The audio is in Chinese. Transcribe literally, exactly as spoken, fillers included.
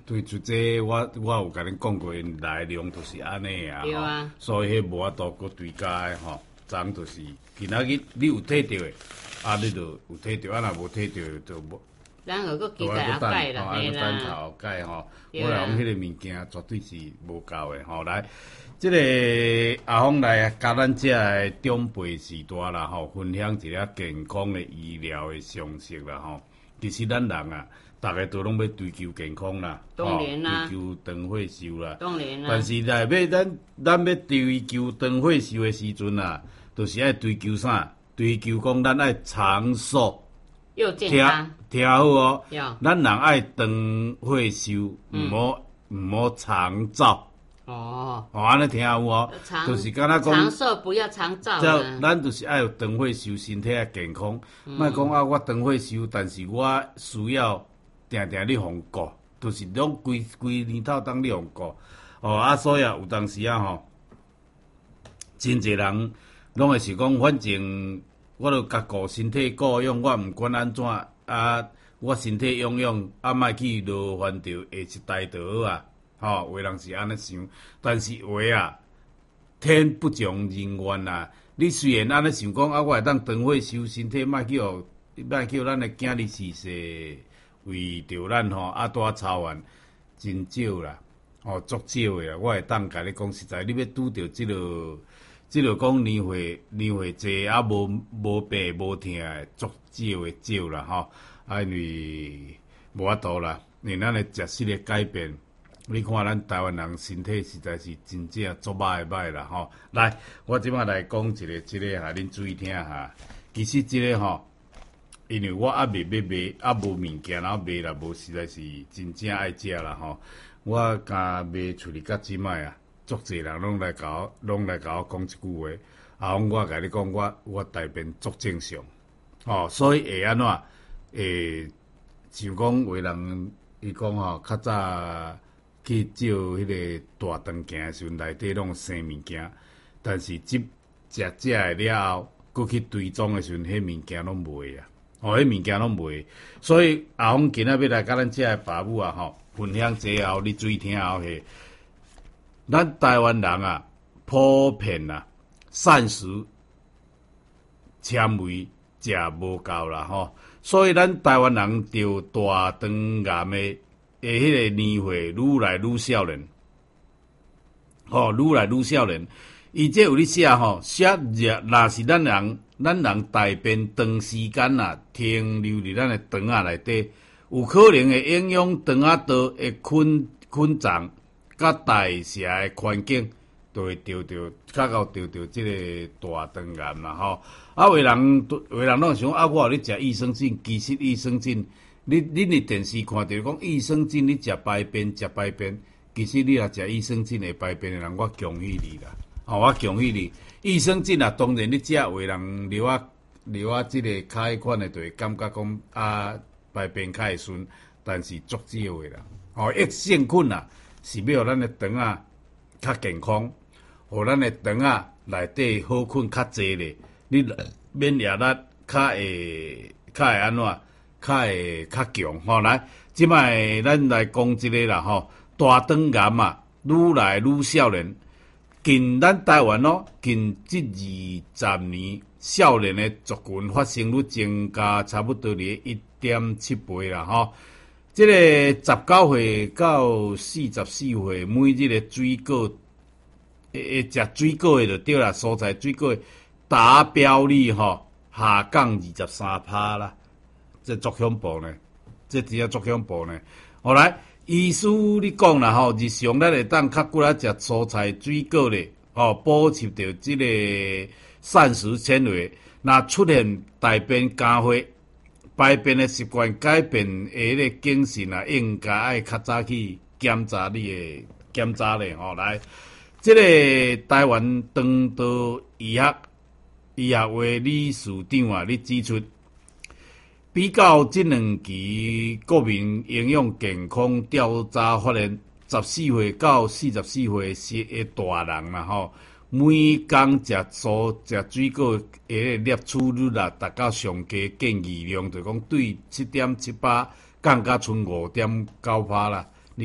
对，就这我我有甲恁讲过，因内容就是安尼啊， 对啊， 所以迄无法度搁追加的吼，昨就是今仔日你有摕着的，啊，你就有摕着，啊，若无摕着就无。 咱有个期就待后改哦， 啦， 啊， 嘿个等啦， 后改吼， 对啊我来讲迄个物件绝对是无够的吼。来，即、个阿峰来甲咱遮的长辈时代啦吼，分享一下健康的医疗的常识啦吼。其实咱人啊，逐个都拢要追求健康啦， 当然啦追求长岁寿啦。 当然啦但，是来要咱咱要追求长岁寿的时阵啊，就是爱追求啥？追求讲咱爱长寿。 又健听康， 听好哦要， 咱人爱长岁寿，毋好毋好长照。 哦， 哦，安尼听有哦， 长就是敢若长讲， 寿不要长照照啊， 咱就是爱有长岁寿，身体也健康。莫讲啊，我长岁寿，但是我需要定定你互顾，就是拢规规年头当你互顾。哦，啊，所以啊，有当时啊吼，真侪人拢会是讲，反正我著甲顾身体顾养，我毋管安怎啊，我身体养养，啊，莫去劳烦着下一代就好啊。吼、有的人是安尼想，但是有的啊，天不从人愿啊。你虽然安尼想讲啊，我会当长岁寿，身体莫去互，莫去互咱的囝儿逝世，为着咱吼啊大操烦，真少啦，吼、足少的啊。我会当甲你讲实在，你要拄着即、落。即落讲年岁年岁济啊，无无病无痛的，足少的少啦吼。啊，因为无法度啦，因为咱的食食的改变，你看咱台湾人身体实在是真正足歹歹啦吼。来，我即摆来讲一个，即、个哈，恁注意听下。其实即个吼，因为我还未要卖，还无物件，然后卖啦，无实在是真正爱食啦吼。我甲卖出去到即摆啊。足侪人拢来甲我，拢来甲我讲一句话，啊，我甲你讲，我我大便足正常，哦，所以会安怎？会像讲有人伊讲吼，较早去照迄个大肠镜的时阵，内底拢生物件，但是即食食的了后，搁去追踪的时阵，迄物件拢袂啊，哦，迄物件拢袂，所以阿峰今仔要来甲咱遮的爸母啊吼，分享这后，你注意听后嘿。咱台湾人啊，普遍啊，膳食纤维食无够啦吼，所以咱台湾人着大肠癌的诶迄个年岁愈来愈少年，吼、愈来愈少年。伊这有咧写吼，写若若是咱人，咱人大便长时间啊，停留伫咱诶肠仔内底，有可能会影响肠仔道诶菌菌丛。甲代谢的环境，就会得着，较到得着即个大肠癌啦吼。啊，有人有人拢想啊，我有咧食益生菌，其实益生菌，你恁伫电视看到讲益生菌，你食排便食排便，其实你若食益生菌会排便的人，我恭喜你啦，吼、我恭喜你。益生菌啊，当然你食有的人流啊流啊，即个较迄款的，就会感觉讲啊排便较会顺，但是足少的啦，吼、益生菌啊。是要互咱的肠啊较健康，互咱的肠啊内底好菌较济咧，你免疫力较会较会安怎，较会较强吼。来，即摆咱来讲即个啦吼，大肠癌啊，愈来愈少年。近咱台湾哦，近即二十年，少年的族群发生率增加差不多咧一点七倍啦吼。即个十九岁到四十四岁，每日个水果，诶诶，食水果诶就对啦，蔬菜水果达标率吼下降二十三趴啦，这足恐怖呢，这真正足恐怖呢。后来医师你讲啦吼，日常咱会当较骨仔食蔬菜水果咧，吼补充着即个膳食纤维，若出现大便干花。排便的习惯改变，诶，迄个精神啊，应该爱较早去检查你的检查咧吼。来，即、这个台湾肠道医学医学会理事长啊，你指出，比较即两期国民营养健康调查发现，十四岁到四十四岁是诶大人啦吼。每工食蔬食水果诶摄取率啦，达到上加建议量，就讲对七点七八降到剩五点九趴啦。